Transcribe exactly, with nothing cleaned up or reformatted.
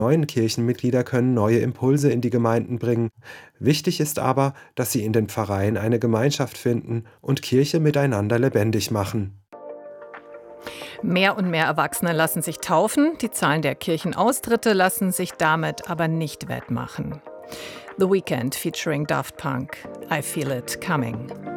Neuen Kirchenmitglieder können neue Impulse in die Gemeinden bringen. Wichtig ist aber, dass sie in den Pfarreien eine Gemeinschaft finden und Kirche miteinander lebendig machen. Mehr und mehr Erwachsene lassen sich taufen, die Zahlen der Kirchenaustritte lassen sich damit aber nicht wettmachen. The Weeknd featuring Daft Punk, I Feel It Coming.